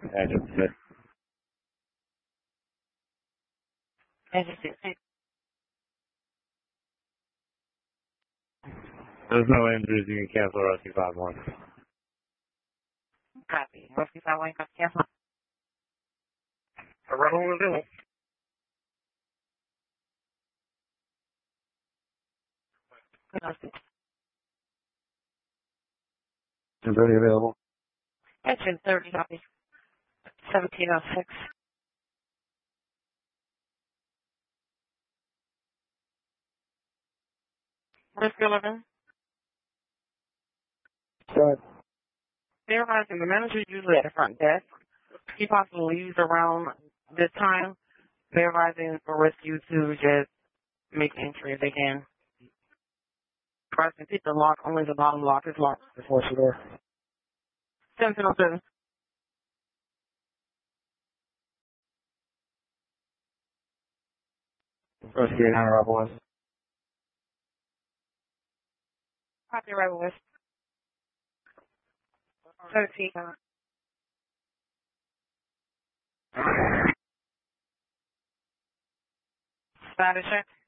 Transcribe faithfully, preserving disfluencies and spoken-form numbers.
Engine six. Engine six. There's no injuries. You can cancel rescue five one. Copy. Rescue five one, cancel. A rebel will do it. Is already available? Engine thirty, copy. seventeen oh six. Rescue eleven. Good. They're rising. The manager is usually at the front desk. He possibly leaves around this time. They're rising for rescue to just make entry if they can. Press and keep the lock. Only the bottom lock is locked before she door. seventeen oh seven. Rescue nine Rebel West. Copy, Rebel West. thirteen. Status check.